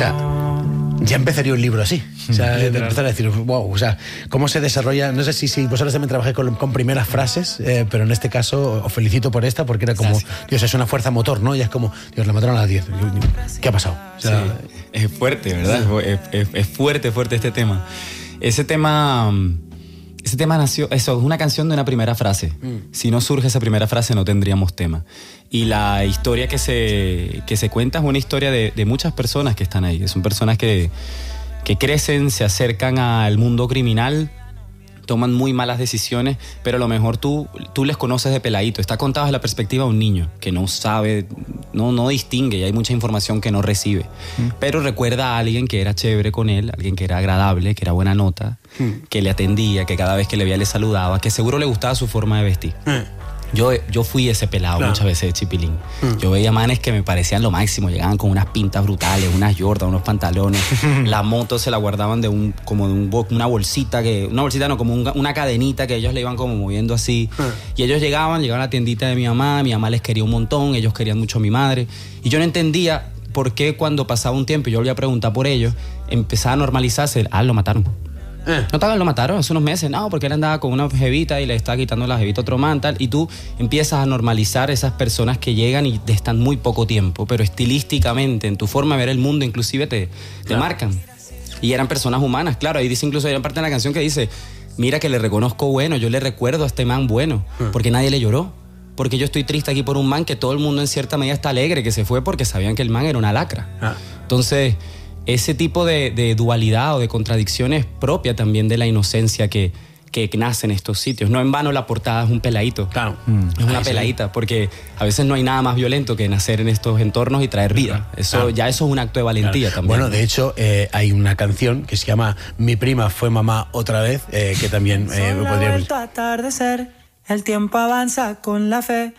sea, ya empezaría un libro así. O sea, de empezar a decir, wow, o sea, cómo se desarrolla. No sé si vosotros también trabajáis con primeras frases, pero en este caso os felicito por esta, porque era como, Dios, es una fuerza motor, ¿no? Y es como, Dios, la mataron a las 10. ¿Qué ha pasado? O sea, sí, es fuerte, ¿verdad? Es fuerte este tema. Ese tema nació, eso es una canción de una primera frase. Si no surge esa primera frase no tendríamos tema. Y la historia que se cuenta es una historia de muchas personas que están ahí. Son personas que crecen, se acercan al mundo criminal, toman muy malas decisiones, pero a lo mejor tú les conoces de peladito. Está contado desde la perspectiva de un niño que no sabe, no distingue, y hay mucha información que no recibe. Pero recuerda a alguien que era chévere con él, alguien que era agradable, que era buena nota, que le atendía, que cada vez que le veía le saludaba, que seguro le gustaba su forma de vestir. Yo fui ese pelado muchas veces de Chipilín. Yo veía manes que me parecían lo máximo, llegaban con unas pintas brutales, unas Jordan, unos pantalones, la moto se la guardaban una bolsita, como una cadenita que ellos le iban como moviendo así. Y ellos llegaban a la tiendita de mi mamá les quería un montón, ellos querían mucho a mi madre. Y yo no entendía por qué cuando pasaba un tiempo y yo volvía a preguntar por ellos, empezaba a normalizarse, lo mataron. No, lo mataron hace unos meses. No, porque él andaba con una jevita y le estaba quitando la jevita a otro man, tal. Y tú empiezas a normalizar esas personas que llegan y están muy poco tiempo, pero estilísticamente, en tu forma de ver el mundo, inclusive te marcan. Y eran personas humanas, claro. Ahí dice, incluso hay una parte de la canción que dice, mira que le reconozco bueno, yo le recuerdo a este man bueno, porque nadie le lloró. Porque yo estoy triste aquí por un man que todo el mundo en cierta medida está alegre, que se fue porque sabían que el man era una lacra. Entonces, ese tipo de dualidad o de contradicciones propia también de la inocencia que nace en estos sitios. No en vano la portada es un peladito. Claro. Es una peladita, porque a veces no hay nada más violento que nacer en estos entornos y traer vida. Eso es un acto de valentía también. Bueno, de hecho, hay una canción que se llama Mi prima fue mamá otra vez, que también podría... vuelto a atardecer, el tiempo avanza con la fe